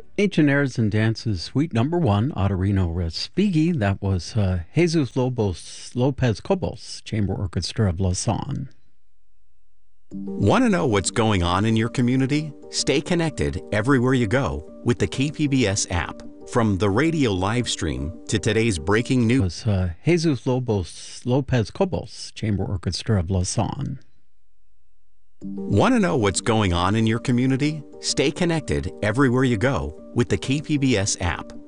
Ancient Airs and Dances, Suite Number 1, Ottorino Respighi. That was Jesus Lopez Cobos, Chamber Orchestra of Lausanne. Want to know what's going on in your community? Stay connected everywhere you go with the KPBS app. From the radio live stream to today's breaking news. Was Jesus Lopez Cobos, Chamber Orchestra of Lausanne. Want to know what's going on in your community? Stay connected everywhere you go with the KPBS app.